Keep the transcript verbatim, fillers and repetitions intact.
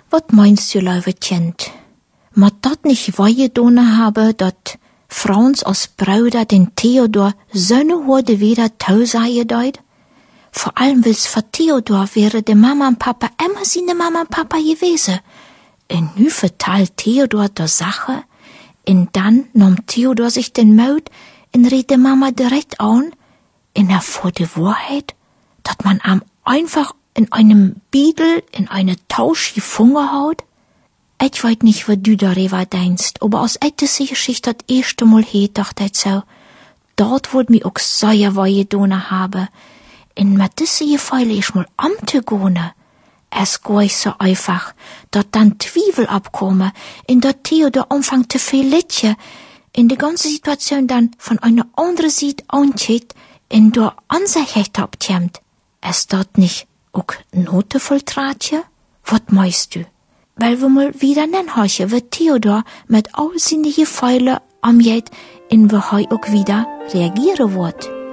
Wat meinst du, lieve Kind? Mat dat nicht weigedone habe, dat Frans als Bruder den Theodor seine Horde wieder tausaie deut? Vor allem wills für Theodor wäre de Mama und Papa immer seine Mama und Papa gewesen. Und nu vertalt Theodor der Sache, und dann nahm Theodor sich den Mut und redet de Mama direkt an, in der vor de Wahrheit, dat man am einfach in einem Biedel, in eine Tausch gefunden haut. Ich weiß nicht, was du darüber denkst, aber aus ältester Geschichte das erste Mal heet, dachte ich so, dort wird mir auch sehr wehe Donner habe. In mit diese Gefeile ich mal amtegone. Es geht so einfach, dat dann Zwiebel abkomme, in dat Theodor anfangt zu viel Liedje, in die ganze Situation dann von einer anderen Seite angeht, in der Ansicht abkämmt. Es dort nicht auch Notefiltratje? Was meinst du? Weil wir mal wieder nennen horchen, wird Theodor mit all seinen Gefeile am Jet, in wir heu auch wieder reagieren wird.